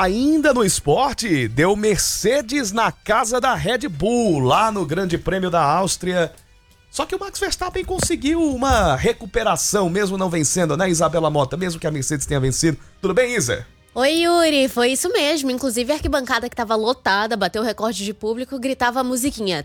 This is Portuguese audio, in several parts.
Ainda no esporte, deu Mercedes na casa da Red Bull, lá no Grande Prêmio da Áustria. Só que o Max Verstappen conseguiu uma recuperação, mesmo não vencendo, né, Isabela Mota? Mesmo que a Mercedes tenha vencido. Tudo bem, Isa? Oi, Yuri, foi isso mesmo. Inclusive a arquibancada que tava lotada, bateu o recorde de público, gritava a musiquinha.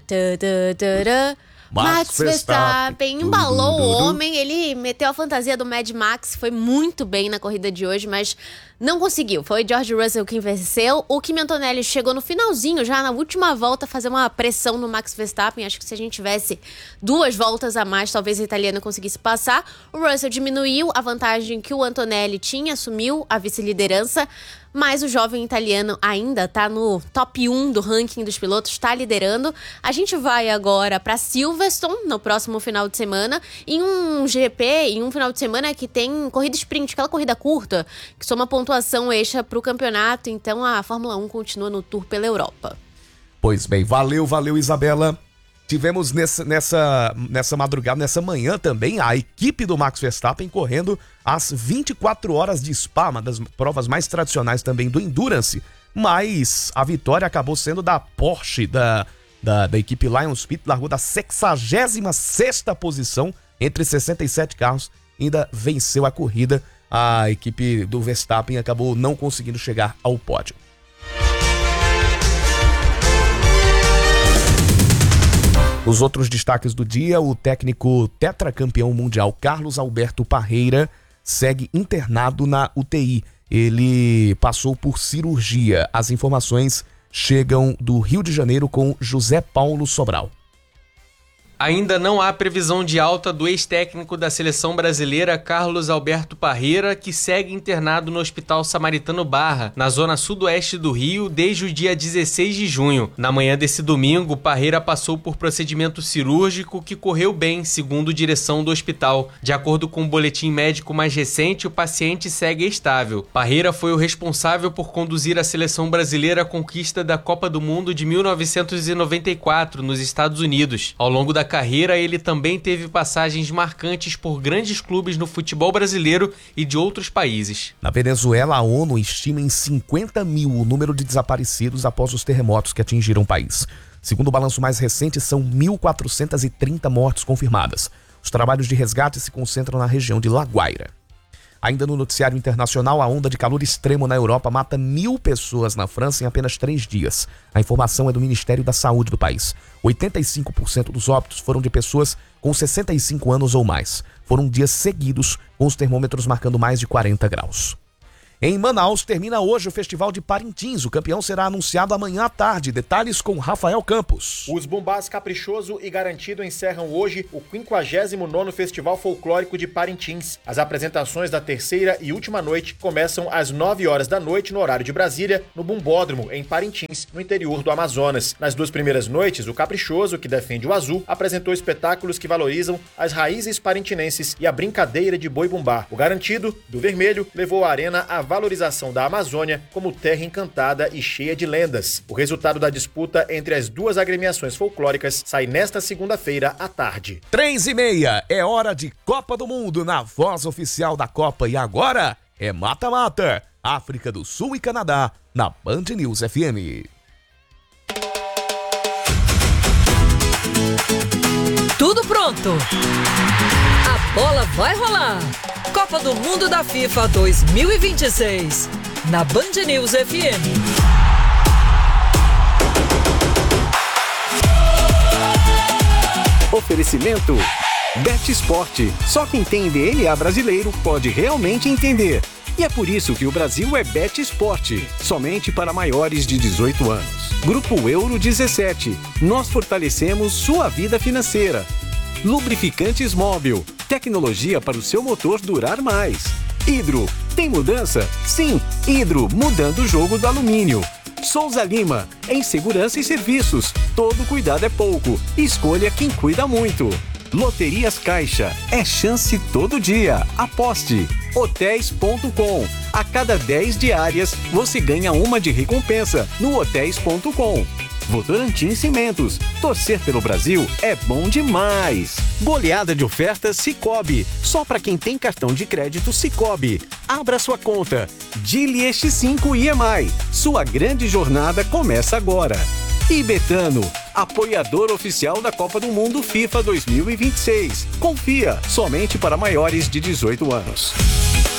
Max Verstappen embalou o homem, ele meteu a fantasia do Mad Max, foi muito bem na corrida de hoje, mas não conseguiu. Foi George Russell quem venceu. O Kimi Antonelli chegou no finalzinho, já na última volta, a fazer uma pressão no Max Verstappen. Acho que se a gente tivesse 2 voltas a mais, talvez o italiano conseguisse passar. O Russell diminuiu a vantagem que o Antonelli tinha, assumiu a vice-liderança. Mas o jovem italiano ainda tá no top 1 do ranking dos pilotos, está liderando. A gente vai agora para Silverstone no próximo final de semana, em um GP, em um final de semana que tem corrida sprint, aquela corrida curta, que soma pontuação extra para o campeonato. Então a Fórmula 1 continua no tour pela Europa. Pois bem, valeu Isabela. Tivemos nessa madrugada, nessa manhã também, a equipe do Max Verstappen correndo às 24 horas de Spa, uma das provas mais tradicionais também do Endurance, mas a vitória acabou sendo da Porsche, da equipe Lion Speed, largou da 66ª posição entre 67 carros, ainda venceu a corrida. A equipe do Verstappen acabou não conseguindo chegar ao pódio. Os outros destaques do dia, o técnico tetracampeão mundial Carlos Alberto Parreira segue internado na UTI. Ele passou por cirurgia. As informações chegam do Rio de Janeiro com José Paulo Sobral. Ainda não há previsão de alta do ex-técnico da seleção brasileira Carlos Alberto Parreira, que segue internado no Hospital Samaritano Barra, na zona sudoeste do Rio, desde o dia 16 de junho. Na manhã desse domingo, Parreira passou por procedimento cirúrgico que correu bem, segundo direção do hospital. De acordo com o boletim médico mais recente, o paciente segue estável. Parreira foi o responsável por conduzir a seleção brasileira à conquista da Copa do Mundo de 1994, nos Estados Unidos. Ao longo da carreira, ele também teve passagens marcantes por grandes clubes no futebol brasileiro e de outros países. Na Venezuela, a ONU estima em 50 mil o número de desaparecidos após os terremotos que atingiram o país. Segundo o balanço mais recente, são 1.430 mortes confirmadas. Os trabalhos de resgate se concentram na região de La Guaira. Ainda no noticiário internacional, a onda de calor extremo na Europa mata 1.000 pessoas na França em apenas 3 dias. A informação é do Ministério da Saúde do país. 85% dos óbitos foram de pessoas com 65 anos ou mais. Foram dias seguidos com os termômetros marcando mais de 40 graus. Em Manaus, termina hoje o Festival de Parintins. O campeão será anunciado amanhã à tarde. Detalhes com Rafael Campos. Os Bumbás Caprichoso e Garantido encerram hoje o 59º Festival Folclórico de Parintins. As apresentações da terceira e última noite começam às 9 horas da noite no horário de Brasília, no Bumbódromo, em Parintins, no interior do Amazonas. Nas 2 primeiras noites, o Caprichoso, que defende o azul, apresentou espetáculos que valorizam as raízes parintinenses e a brincadeira de boi bumbá. O Garantido, do vermelho, levou a arena à valorização da Amazônia como terra encantada e cheia de lendas. O resultado da disputa entre as 2 agremiações folclóricas sai nesta segunda-feira à tarde. 3h30, é hora de Copa do Mundo na voz oficial da Copa. E agora é mata-mata. África do Sul e Canadá, na Band News FM. Tudo pronto. A bola vai rolar. Copa do Mundo da FIFA 2026, na Band News FM. Oferecimento Bet Esporte. Só quem tem DNA brasileiro pode realmente entender. E é por isso que o Brasil é Bet Esporte, somente para maiores de 18 anos. Grupo Euro 17. Nós fortalecemos sua vida financeira. Lubrificantes Móbil. Tecnologia para o seu motor durar mais. Hidro. Tem mudança? Sim, Hidro, mudando o jogo do alumínio. Souza Lima. Em segurança e serviços. Todo cuidado é pouco. Escolha quem cuida muito. Loterias Caixa. É chance todo dia. Aposte. Hotéis.com. A cada 10 diárias, você ganha uma de recompensa no Hotéis.com. Votorantim Cimentos. Torcer pelo Brasil é bom demais. Goleada de ofertas Sicoob. Só para quem tem cartão de crédito Sicoob. Abra sua conta. Dile este 5 IEMAI. Sua grande jornada começa agora. E Betano, apoiador oficial da Copa do Mundo FIFA 2026. Confia, somente para maiores de 18 anos.